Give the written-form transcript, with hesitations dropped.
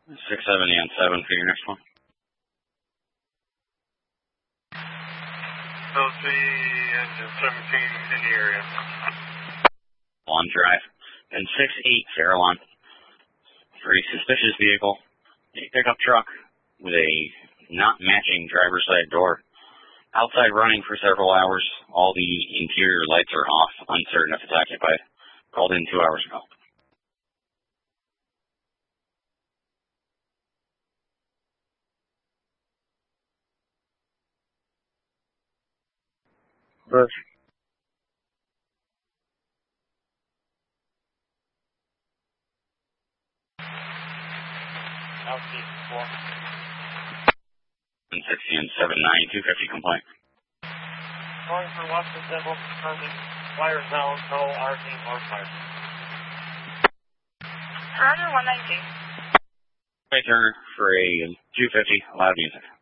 670 on 7 for your next one. LC engine 17 in the area. On drive. And 6-8 Fairlawn. For a suspicious vehicle, a pickup truck with a not matching driver's side door. Outside running for several hours. All the interior lights are off, uncertain if it's occupied. Called in 2 hours ago. Birch. LC 4. 60 and 79, 250 complaint. Calling for Western Dental, confirming wire zone, no RV or fire. Turner 119. Hey, Turner, for a 250, loud music.